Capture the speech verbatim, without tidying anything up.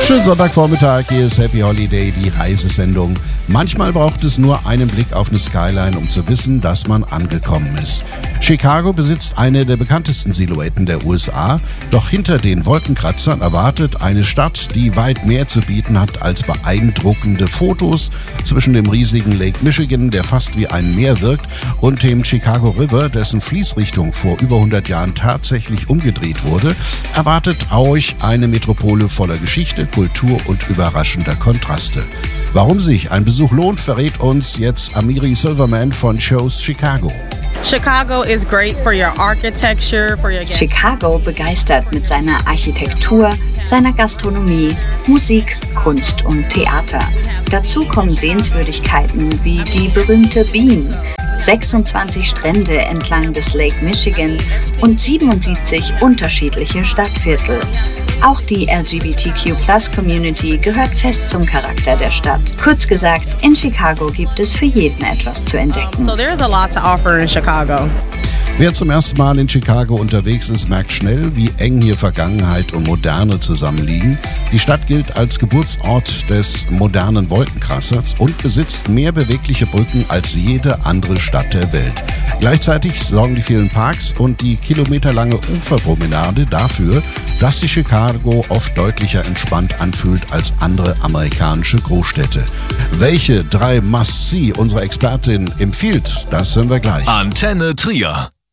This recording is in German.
Schönen Sonntagvormittag, hier ist Happy Holiday, die Reisesendung. Manchmal braucht es nur einen Blick auf eine Skyline, um zu wissen, dass man angekommen ist. Chicago besitzt eine der bekanntesten Silhouetten der U S A, doch hinter den Wolkenkratzern erwartet eine Stadt, die weit mehr zu bieten hat als beeindruckende Fotos. Zwischen dem riesigen Lake Michigan, der fast wie ein Meer wirkt, und dem Chicago River, dessen Fließrichtung vor über hundert Jahren tatsächlich umgedreht wurde, erwartet euch eine Metropole voller Geschichte, Kultur und überraschender Kontraste. Warum sich ein Besuch lohnt, verrät uns jetzt Amiri Silverman von Shows Chicago. Chicago is great for your architecture, for your Chicago begeistert mit seiner Architektur, seiner Gastronomie, Musik, Kunst und Theater. Dazu kommen Sehenswürdigkeiten wie die berühmte Bean, sechsundzwanzig Strände entlang des Lake Michigan und siebenundsiebzig unterschiedliche Stadtviertel. Auch die L G B T Q Plus Community gehört fest zum Charakter der Stadt. Kurz gesagt, in Chicago gibt es für jeden etwas zu entdecken. So there's a lot to offer in Chicago. Wer zum ersten Mal in Chicago unterwegs ist, merkt schnell, wie eng hier Vergangenheit und Moderne zusammenliegen. Die Stadt gilt als Geburtsort des modernen Wolkenkratzers und besitzt mehr bewegliche Brücken als jede andere Stadt der Welt. Gleichzeitig sorgen die vielen Parks und die kilometerlange Uferpromenade dafür, dass sich Chicago oft deutlicher entspannt anfühlt als andere amerikanische Großstädte. Welche drei Must-See unsere Expertin empfiehlt, das hören wir gleich. Antenne Trier.